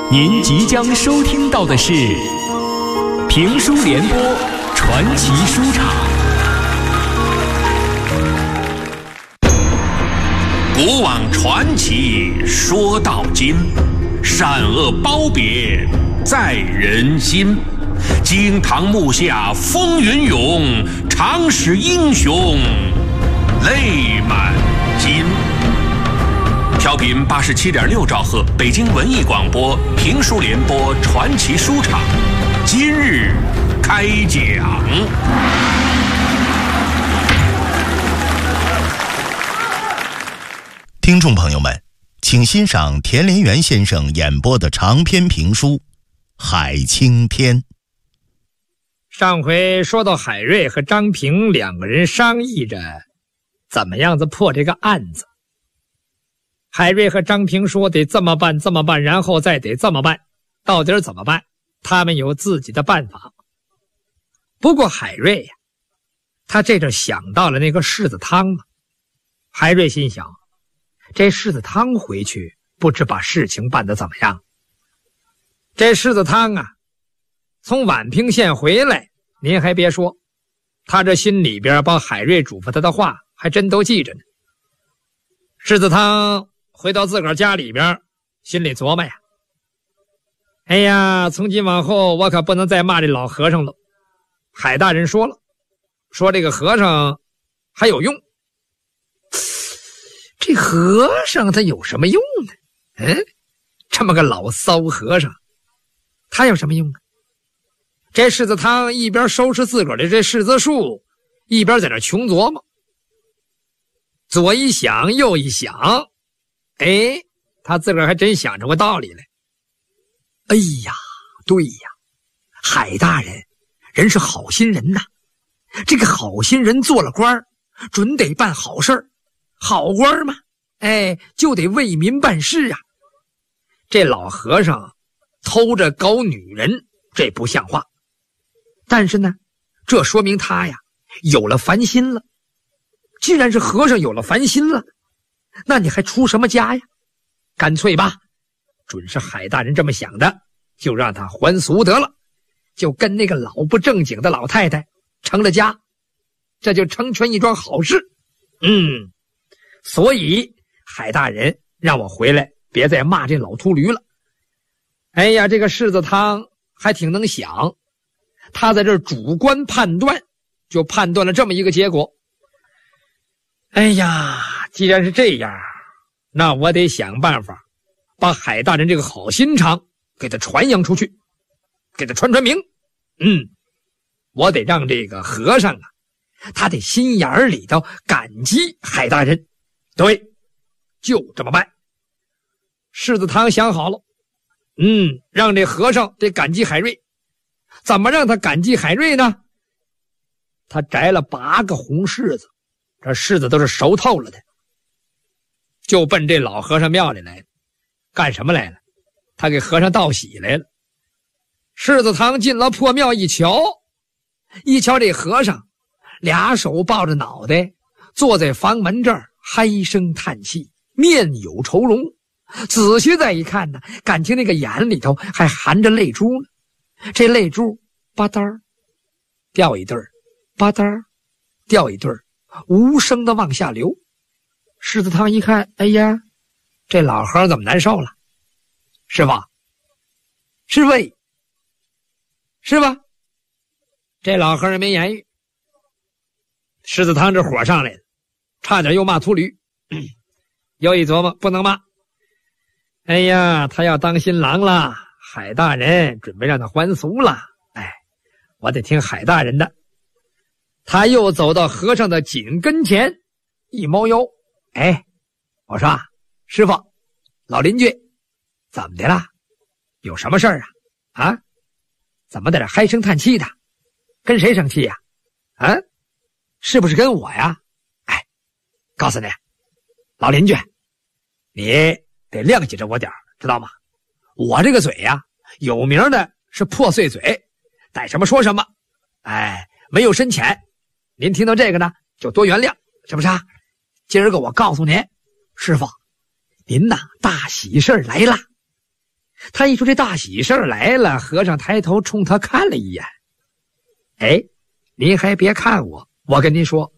您即将收听到的是评书联播传奇书场。 古往传奇说到今，善恶褒贬在人心。惊堂木下风云涌，常使英雄泪满襟。调频87.6兆赫，北京文艺广播评书联播传奇书场，今日开讲。 听众朋友们，请欣赏田连元先生演播的长篇评书《海青天》。 上回说到海瑞和张平两个人商议着怎么样子破这个案子。海瑞和张平说得这么办这么办，然后再得这么办，到底怎么办？他们有自己的办法。不过海瑞呀，他这阵想到了那个柿子汤嘛。海瑞心想，这柿子汤回去不知把事情办得怎么样。这柿子汤啊，从宛平县回来，您还别说，他这心里边把海瑞嘱咐他的话还真都记着呢。柿子汤回到自个儿家里边，心里琢磨呀，哎呀，从今往后我可不能再骂这老和尚了。海大人说了，说这个和尚还有用。这和尚他有什么用呢？这么个老骚和尚，他有什么用啊？这柿子汤一边收拾自个儿的这柿子树，一边在那穷琢磨，左一想右一想，他自个儿还真想出个道理来。哎呀，对呀，海大人人是好心人呐，这个好心人做了官准得办好事儿，好官嘛，就得为民办事啊。这老和尚偷着搞女人，这不像话。但是呢，这说明他呀有了烦心了。既然是和尚有了烦心了，那你还出什么家呀？干脆吧，准是海大人这么想的，就让他还俗得了，就跟那个老不正经的老太太成了家，这就成全一桩好事。所以海大人让我回来，别再骂这老秃驴了。哎呀，这个柿子汤还挺能想，他在这儿主观判断，就判断了这么一个结果。哎呀，既然是这样，那我得想办法把海大人这个好心肠给他传扬出去，给他传名。我得让这个和尚啊，他得心眼里头感激海大人。对，就这么办。柿子汤想好了，让这和尚得感激海瑞。怎么让他感激海瑞呢？他摘了8个红柿子，这柿子都是熟透了的，就奔这老和尚庙里来了。干什么来了？他给和尚道喜来了。柿子汤进了破庙一瞧这和尚俩手抱着脑袋坐在房门这儿唉声叹气，面有愁容。仔细再一看呢，感情那个眼里头还含着泪珠呢。这泪珠吧嗒掉一对儿，吧嗒掉一对儿，无声的往下流。柿子汤一看，哎呀，这老和尚怎么难受了？师傅，师傅，是吧？这老和尚没言语。柿子汤这火上来了，差点又骂秃驴。又一琢磨，不能骂。哎呀，他要当新郎了，海大人准备让他还俗了。我得听海大人的。他又走到和尚的颈跟前，一猫腰，我说师傅，老邻居，怎么的了？有什么事儿啊？怎么在这唉声叹气的？跟谁生气呀？是不是跟我呀？告诉你，老邻居，你得谅解着我点，知道吗？我这个嘴呀，有名的是破碎嘴，逮什么说什么，没有深浅。您听到这个呢，就多原谅，是不是啊？今儿个我告诉您，师傅，您呐大喜事来了。 他一说这大喜事来了，和尚抬头冲他看了一眼。哎，您还别看我，我跟您说，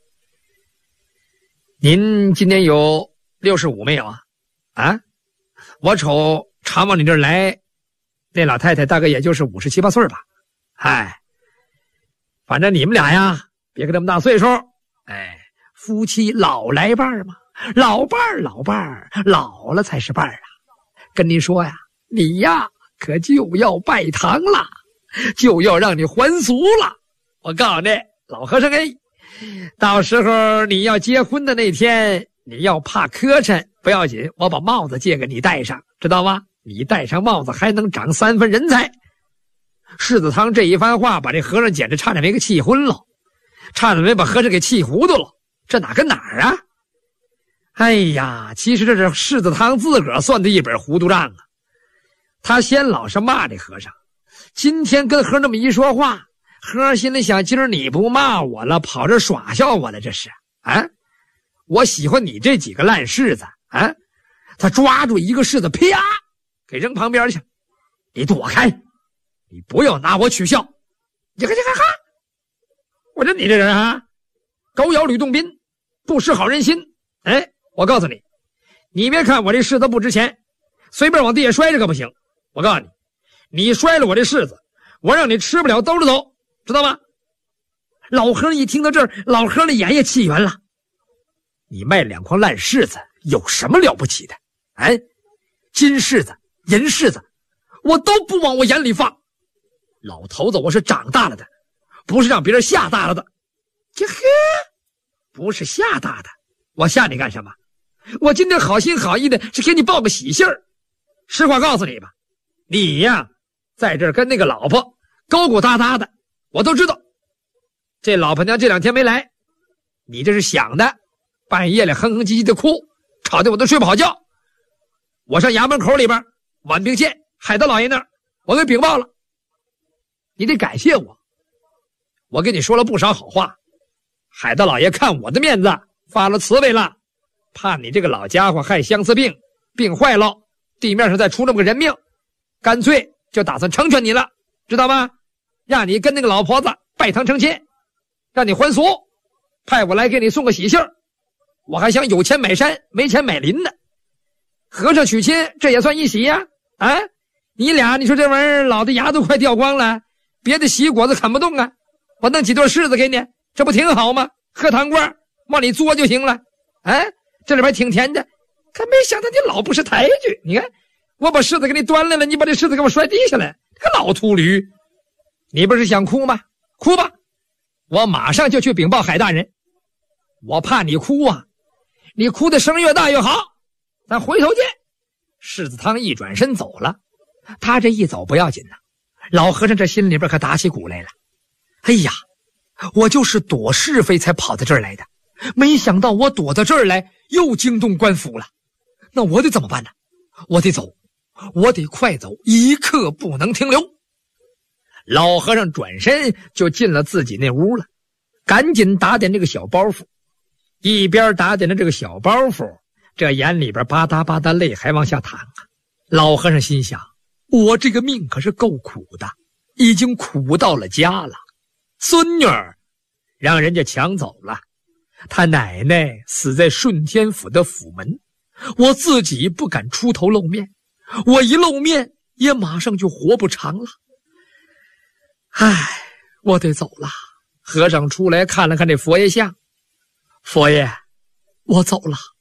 您今年有65没有啊？啊，我瞅常往你这儿来，那老太太大概也就是57、58岁吧。哎，反正你们俩呀，别跟这么大岁数，哎，夫妻老来伴儿嘛，老伴儿老了才是伴儿啊。跟你说呀，你呀可就要拜堂了，就要让你还俗了。我告诉你，老和尚哎，到时候你要结婚的那天，你要怕磕碜不要紧，我把帽子借给你戴上，知道吗？你戴上帽子还能长3分人才。世子堂这一番话把这和尚简直差点没给气昏了，差点没把和尚给气糊涂了。这哪跟哪儿啊？哎呀，其实这是世子堂自个儿算的一本糊涂账啊。他先老是骂这和尚，今天跟和尚那么一说话，和尚心里想，今儿你不骂我了，跑这耍笑我了，这是啊？我喜欢你这几个烂柿子啊！他抓住一个柿子，啪，给扔旁边去。你躲开，你不要拿我取笑。你看，我说你这人啊，狗咬吕洞宾，不识好人心。哎，我告诉你，你别看我这柿子不值钱，随便往地下摔着可不行。我告诉你，你摔了我这柿子，我让你吃不了兜着走，知道吗？老和尚一听到这儿，老和尚的眼也气圆了。你卖2筐烂柿子有什么了不起的？哎，金柿子、银柿子，我都不往我眼里放。老头子，我是长大了的，不是让别人吓大了的。这呵，不是吓大的，我吓你干什么？我今天好心好意的是给你报个喜信儿。实话告诉你吧，你呀，在这儿跟那个老婆勾勾搭搭的，我都知道。这老婆娘这2天没来，你这是想的，半夜里哼哼唧唧的哭，吵得我都睡不好觉。我上衙门口里边宛平县海德老爷那儿，我给禀报了。你得感谢我，我跟你说了不少好话。海德老爷看我的面子，发了慈悲了，怕你这个老家伙害相思病，病坏了，地面上再出那么个人命，干脆就打算成全你了，知道吗？让你跟那个老婆子拜堂成亲，让你还俗，派我来给你送个喜信儿。我还想有钱买山，没钱买林呢。和尚娶亲，这也算一喜呀！啊，你俩，你说这玩意儿老的牙都快掉光了，别的喜果子啃不动啊！我弄几对柿子给你，这不挺好吗？喝糖罐往里嘬就行了。哎，这里边挺甜的。可没想到你老不识抬举，你看我把柿子给你端来了，你把这柿子给我摔地下来，这老秃驴！你不是想哭吗？哭吧，我马上就去禀报海大人。我怕你哭啊，你哭的声越大越好。咱回头见。柿子汤一转身走了，他这一走不要紧呢，老和尚这心里边可打起鼓来了。哎呀，我就是躲是非才跑到这儿来的，没想到我躲到这儿来又惊动官府了。那我得怎么办呢？我得走，我得快走，一刻不能停留。老和尚转身就进了自己那屋了，赶紧打点这个小包袱。一边打点着这个小包袱，这眼里边吧嗒吧嗒泪还往下淌啊。老和尚心想，我这个命可是够苦的，已经苦到了家了。孙女儿让人家抢走了，他奶奶死在顺天府的府门，我自己不敢出头露面，我一露面也马上就活不长了。唉，我得走了。和尚出来看了看这佛爷像，佛爷，我走了。